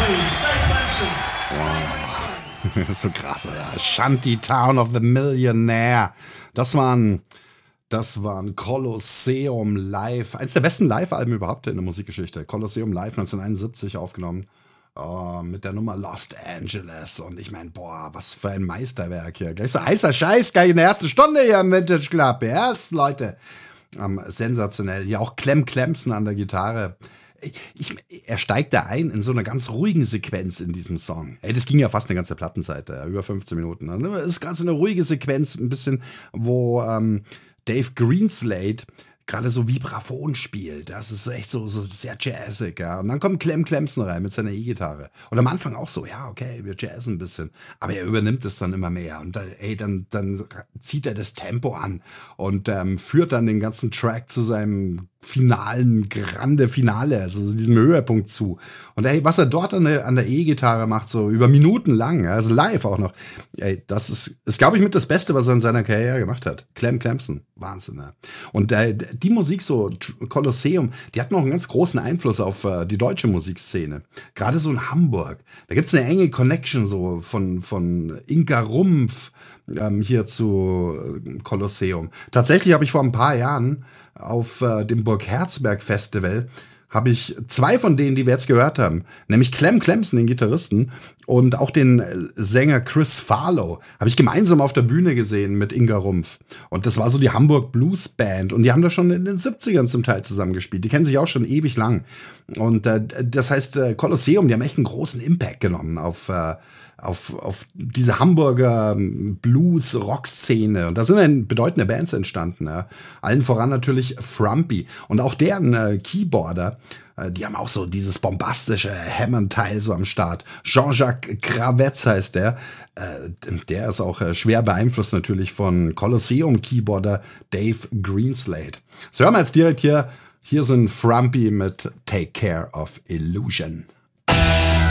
So krass, oder? Shanty Town of the Millionaire. Das waren Colosseum Live. Eins der besten Live-Alben überhaupt in der Musikgeschichte. Colosseum Live 1971 aufgenommen. Mit der Nummer Los Angeles. Und ich meine, boah, was für ein Meisterwerk hier. Gleich so heißer Scheiß, gleich in der ersten Stunde hier im Vintage Club. Ja, Leute. Sensationell. Hier auch Clem Clemson an der Gitarre. Er steigt da ein in so einer ganz ruhigen Sequenz in diesem Song. Ey, das ging ja fast eine ganze Plattenseite, ja, über 15 Minuten. Das ist ganz eine ruhige Sequenz, ein bisschen, wo Dave Greenslade gerade so Vibraphon spielt. Das ist echt so sehr jazzig, ja. Und dann kommt Clem Clemson rein mit seiner E-Gitarre. Und am Anfang auch so, ja, okay, wir jazzen ein bisschen. Aber er übernimmt es dann immer mehr. Und dann zieht er das Tempo an und führt dann den ganzen Track zu seinem Grande Finale, also diesem Höhepunkt zu. Und ey, was er dort an der E-Gitarre macht, so über Minuten lang, also live auch noch, ey, das ist glaube ich, mit das Beste, was er in seiner Karriere gemacht hat. Clem Clemson, Wahnsinn, ne? Und die Musik, so Colosseum, die hat noch einen ganz großen Einfluss auf die deutsche Musikszene. Gerade so in Hamburg. Da gibt's eine enge Connection so von Inka Rumpf hier zu Colosseum. Tatsächlich habe ich vor ein paar Jahren auf dem Burg Herzberg Festival habe ich zwei von denen, die wir jetzt gehört haben, nämlich Clem Clemson, den Gitarristen, und auch den Sänger Chris Farlow, habe ich gemeinsam auf der Bühne gesehen mit Inga Rumpf. Und das war so die Hamburg Blues Band. Und die haben da schon in den 70ern zum Teil zusammengespielt. Die kennen sich auch schon ewig lang. Und das heißt, Colosseum, die haben echt einen großen Impact genommen auf diese Hamburger Blues-Rock-Szene. Und da sind dann bedeutende Bands entstanden. Ja. Allen voran natürlich Frumpy. Und auch deren Keyboarder, die haben auch so dieses bombastische Hammond-Teil so am Start. Jean-Jacques Kravetz heißt der. Der ist auch schwer beeinflusst natürlich von Colosseum-Keyboarder Dave Greenslade. So hören wir jetzt direkt hier. Hier sind Frumpy mit Take Care of Illusion.